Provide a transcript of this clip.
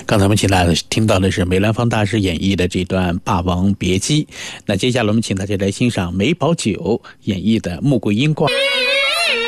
刚才我们听到的是梅兰芳大师演绎的这段《霸王别姬》。那接下来我们请大家来欣赏梅葆玖演绎的《穆桂英传》。